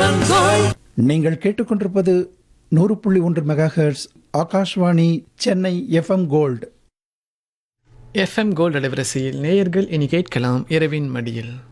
FM Gold. நீங்கள் கேட்டுக்கொண்டிருப்பது 100.1 megahertz Akashvani Chennai FM gold. FM gold அலைவரிசையில் நேயர்கள் இனி கேட்கலாம் இரவின் மடியில்.